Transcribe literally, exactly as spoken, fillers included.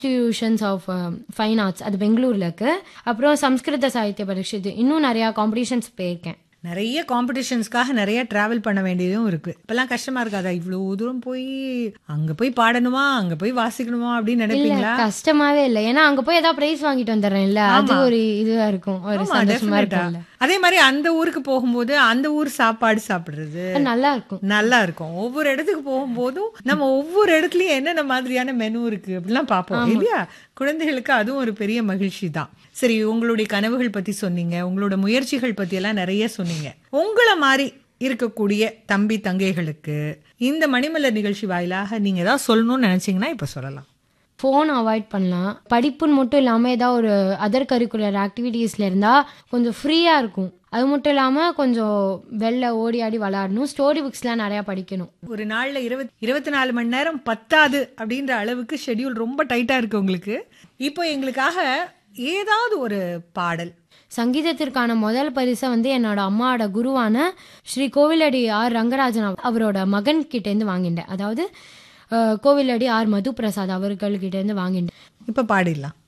Institutions of fine arts, அது பெங்களூர்ல இருக்கு. அப்புறம் சம்ஸ்கிருத சாகித்ய பரிஷத், இன்னும் நிறையா காம்படிஷன்ஸ் போயிருக்கேன். நிறைய காம்படிஷன்ஸ்க்காக நிறைய டிராவல் பண்ண வேண்டியதும் இருக்கு. இப்பெல்லாம் கஷ்டமா இருக்காதா? இவ்வளவு தூரம் போய் அங்க போய் பாடணுமா, அங்க போய் வாசிக்கணுமா அப்படின்னு இல்ல நினைப்பீங்களா? கஷ்டமாவே இல்ல. ஏன்னா அங்க போய் ஏதாவது பிரைஸ் வாங்கிட்டு வந்துடுறேன் இல்ல, அது ஒரு இதுவா இருக்கும், ஒரு ஆமா, சந்தோஷமா definite-ஆ. இருக்கும்ல. அதே மாதிரி அந்த ஊருக்கு போகும்போது அந்த ஊர் சாப்பாடு சாப்பிடுறது அது நல்லா இருக்கும். நல்லா இருக்கும். ஒவ்வொரு இடத்துக்கு போகும்போதும் நம்ம ஒவ்வொரு இடத்துலயும் என்னென்ன மாதிரியான மெனு இருக்கு அப்படிலாம் பார்ப்போம் இல்லையா? குழந்தைகளுக்கு அதுவும் ஒரு பெரிய மகிழ்ச்சி தான். சரி, உங்களுடைய கனவுகள் பத்தி சொன்னீங்க, உங்களோட முயற்சிகள் பத்தி எல்லாம் நிறைய சொன்னீங்க. உங்களை மாதிரி இருக்கக்கூடிய தம்பி தங்கைகளுக்கு இந்த மணிமலர் நிகழ்ச்சி வாயிலாக நீங்க ஏதாவது சொல்லணும்னு நினைச்சீங்கன்னா இப்ப சொல்லலாம். ஃபோன் அவாய்ட் பண்ணலாம். படிப்புன்னு மட்டும் இல்லாமல் ஏதாவது ஒரு அதர் கரிக்குலர் ஆக்டிவிட்டீஸில் இருந்தால் கொஞ்சம் ஃப்ரீயாக இருக்கும். அது மட்டும் இல்லாமல் கொஞ்சம் வெளில ஓடி ஆடி விளாடணும். ஸ்டோரி புக்ஸ்லாம் நிறையா படிக்கணும். ஒரு நாளில் இருபத் இருபத்தி நாலு மணி நேரம் பத்தாது அப்படின்ற அளவுக்கு ஷெட்யூல் ரொம்ப டைட்டாக இருக்குது உங்களுக்கு. இப்போ எங்களுக்காக ஏதாவது ஒரு பாடல். சங்கீதத்திற்கான முதல் பரிசை வந்து என்னோட அம்மாவோட குருவான ஸ்ரீ கோவிலடி ஆர் ரங்கராஜன் அவரோட மகன் கிட்டேருந்து வாங்கிட்டேன். அதாவது கோவிலடி ஆர் மது பிரசாத் அவர்கள்கிட்டேருந்து வாங்கிட்டேன். இப்போ பாடிடலாம்.